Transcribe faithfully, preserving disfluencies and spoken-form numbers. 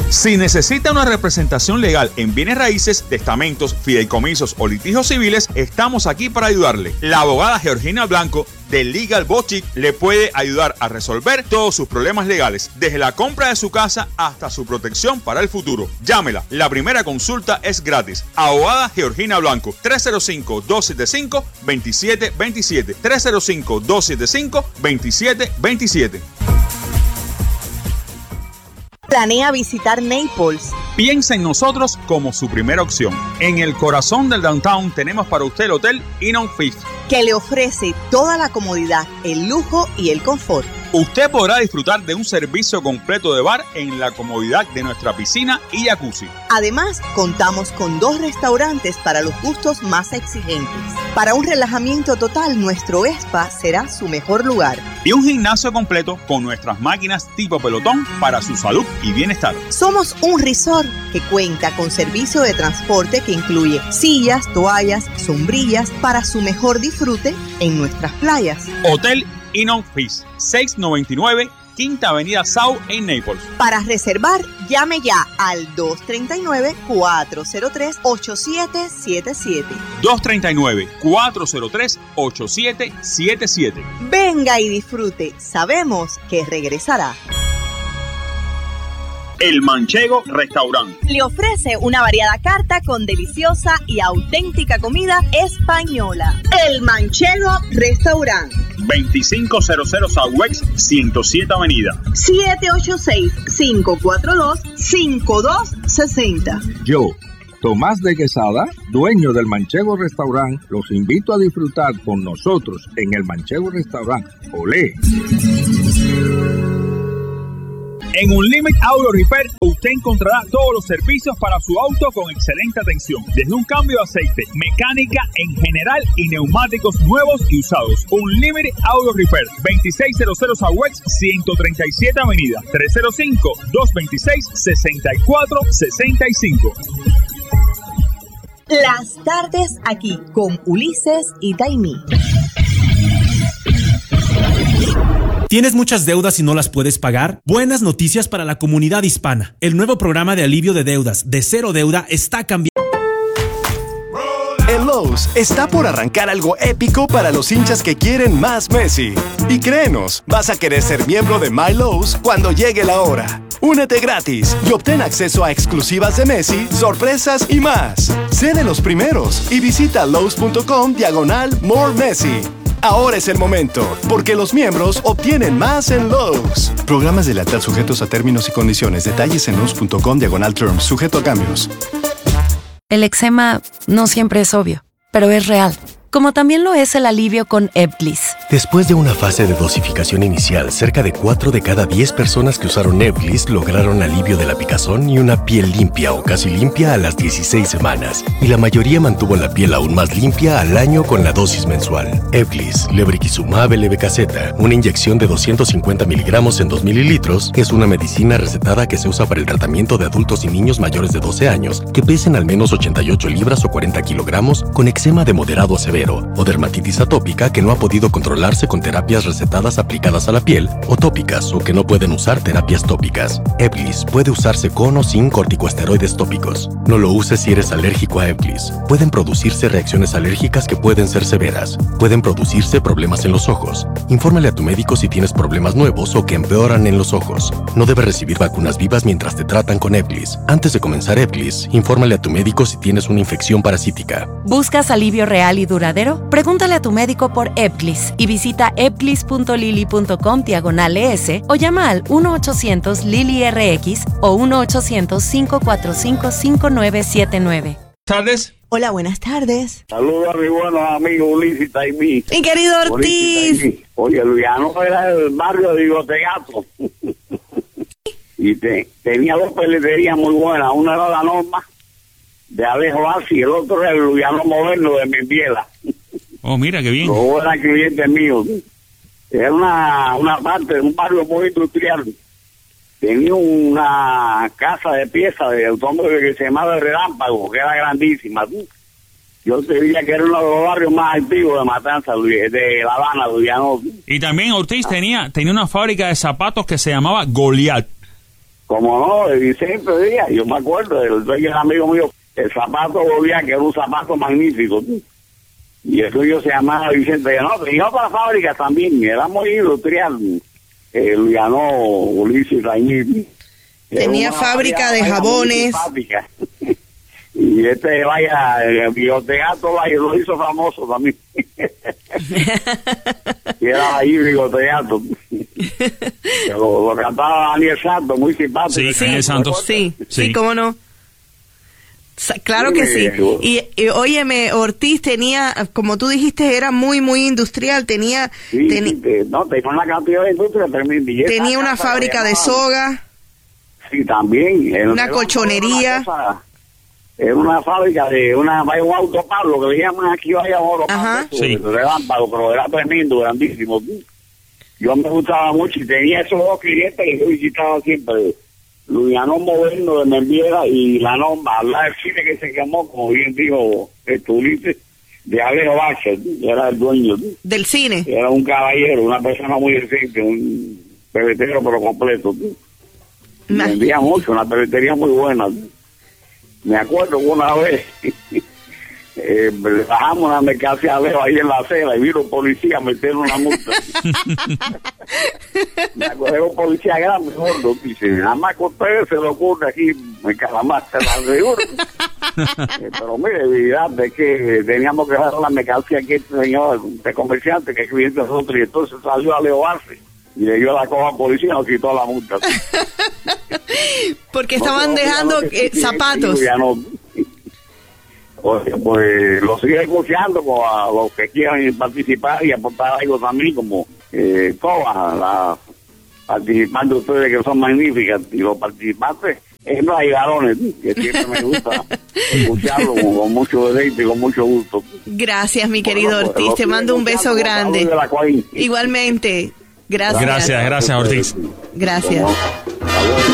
Si necesita una representación legal en bienes raíces, testamentos, fideicomisos o litigios civiles, estamos aquí para ayudarle. La abogada Georgina Blanco de Legal Boutique le puede ayudar a resolver todos sus problemas legales, desde la compra de su casa hasta su protección para el futuro. Llámela, la primera consulta es gratis. Abogada Georgina Blanco, tres cero cinco, dos siete cinco, dos siete dos siete, tres cero cinco, dos siete cinco, dos siete dos siete. ¿Planea visitar Naples? Piensa en nosotros como su primera opción. En el corazón del downtown tenemos para usted el Hotel Inn Fifth, que le ofrece toda la comodidad, el lujo y el confort. Usted podrá disfrutar de un servicio completo de bar en la comodidad de nuestra piscina y jacuzzi. Además, contamos con dos restaurantes para los gustos más exigentes. Para un relajamiento total, nuestro spa será su mejor lugar. Y un gimnasio completo con nuestras máquinas tipo pelotón para su salud y bienestar. Somos un resort que cuenta con servicio de transporte que incluye sillas, toallas, sombrillas para su mejor disfrute en nuestras playas. Hotel Inn Fifth, seiscientos noventa y nueve Quinta Avenida South en Naples. Para reservar, llame ya al dos tres nueve, cuatro cero tres, ocho siete siete siete. dos tres nueve, cuatro cero tres, ocho siete siete siete. Venga y disfrute. Sabemos que regresará. El Manchego Restaurant le ofrece una variada carta con deliciosa y auténtica comida española. El Manchego Restaurant. veinticinco cero cero Southwest ciento siete Avenida. siete ocho seis, cinco cuatro dos, cinco dos seis cero. Yo, Tomás de Quesada, dueño del Manchego Restaurant, los invito a disfrutar con nosotros en el Manchego Restaurant. ¡Olé! En Unlimited Auto Repair usted encontrará todos los servicios para su auto con excelente atención, desde un cambio de aceite, mecánica en general y neumáticos nuevos y usados. Unlimited Auto Repair, veintiséis cero cero Southwest ciento treinta y siete Avenida, tres cero cinco, dos dos seis, seis cuatro seis cinco. Las tardes aquí con Ulises y Taimí. ¿Tienes muchas deudas y no las puedes pagar? Buenas noticias para la comunidad hispana. El nuevo programa de alivio de deudas de Cero Deuda está cambiando. En Lowe's está por arrancar algo épico para los hinchas que quieren más Messi. Y créenos, vas a querer ser miembro de My Lowe's cuando llegue la hora. Únete gratis y obtén acceso a exclusivas de Messi, sorpresas y más. Sé de los primeros y visita Lowe's.com diagonal More Messi. Ahora es el momento, porque los miembros obtienen más en Lowe's. Programas de lealtad sujetos a términos y condiciones. Detalles en Lowe's.com diagonal terms, sujeto a cambios. El eczema no siempre es obvio, pero es real. Como también lo es el alivio con Ebglyss. Después de una fase de dosificación inicial, cerca de cuatro de cada diez personas que usaron Ebglyss lograron alivio de la picazón y una piel limpia o casi limpia a las dieciséis semanas. Y la mayoría mantuvo la piel aún más limpia al año con la dosis mensual. Ebglyss, lebrikizumab levetaceta, una inyección de doscientos cincuenta miligramos en dos mililitros, es una medicina recetada que se usa para el tratamiento de adultos y niños mayores de doce años que pesen al menos ochenta y ocho libras o cuarenta kilogramos con eczema de moderado a severo o dermatitis atópica que no ha podido controlarse con terapias recetadas aplicadas a la piel o tópicas o que no pueden usar terapias tópicas. Ebglyss puede usarse con o sin corticosteroides tópicos. No lo uses si eres alérgico a Ebglyss. Pueden producirse reacciones alérgicas que pueden ser severas. Pueden producirse problemas en los ojos. Infórmale a tu médico si tienes problemas nuevos o que empeoran en los ojos. No debes recibir vacunas vivas mientras te tratan con Ebglyss. Antes de comenzar Ebglyss, infórmale a tu médico si tienes una infección parasítica. ¿Buscas alivio real y duradero? Pregúntale a tu médico por Ebglyss y visita ebglyss.lily.com diagonal es o llama al uno ochocientos Lily R X o uno ochocientos, cinco cuatro cinco, cinco nueve siete nueve. Tardes. Hola, buenas tardes. Saludos a mi buenos amigos Ulises y Taimí. Mi querido Ortiz. Oye, Luiano era del barrio de Bigotegato. Y te, tenía dos peleterías muy buenas. Una era La Norma, de Alejo Así, y el otro era el Luiano Moderno de Membiela. Oh, mira, qué bien. Todos eran clientes míos. Era una, una parte de un barrio muy industrial. Tenía una casa de piezas de automóviles que se llamaba El Relámpago, que era grandísima. Yo te diría que era uno de los barrios más antiguos de Matanzas, de La Habana, Luiano. Y también Ortiz tenía, tenía una fábrica de zapatos que se llamaba Goliat. Como no, de Vicente Díaz, yo me acuerdo, el dueño era amigo mío, el zapato Goliat, que era un zapato magnífico, y el suyo se llamaba Vicente, no, tenía otras fábricas también, era muy industrial, eh, lo ganó Ulises Rañil. Tenía fábrica de jabones. Y este, vaya, el Bigotegato lo hizo famoso también. Y era ahí Bigotegato. Lo, lo cantaba Daniel Santos, muy simpático. Sí, sí, Daniel Santos. Sí, sí, sí, cómo no. Claro que sí. Y, y óyeme, Ortiz tenía, como tú dijiste, era muy, muy industrial. Tenía, sí, teni te, no, tenía una cantidad de industria tremenda. Tenía una fábrica de soga. Sí, también. Era, una colchonería. Era, era una fábrica de una, vaya un auto Pablo, que le llaman aquí, vaya oro. Ajá. Sí. Relámpago, pero era tremendo, grandísimo. Yo me gustaba mucho y tenía esos dos clientes que yo visitaba siempre. Luiano Moderno de Membiera y la nomba, hablar del cine que se quemó, como bien dijo el Ulises, de Alejo Bacher, era el dueño. ¿Del cine? Era un caballero, una persona muy decente, un pebetero pero completo. Vendía mucho, una pebetería muy buena. Me acuerdo que una vez eh, le bajamos una mercancía a Alejo ahí en la acera y vino un policía a meterle una multa. Me acuerdo de un policía grande, gordo, dice, nada más que a ustedes se le ocurre aquí, me calamar, se la aseguro. eh, pero mire, evidad es que teníamos que dejar la mercancía aquí, este señor, este comerciante, que es cliente de nosotros, y entonces salió a Leo Arce y le dio la coja al policía y nos quitó la multa. Porque estaban no, dejando eh, zapatos. Ya no, Oye, pues lo sigue escuchando con a los que quieran participar y aportar algo también, como eh, todas las participantes ustedes que son magníficas, y los participantes, es no hay varones, que siempre me gusta escucharlo con, con mucho deleite y con mucho gusto. Gracias, mi querido bueno, pues, Ortiz, te mando un beso grande. Igualmente, gracias. Gracias, gracias, Ortiz. Gracias.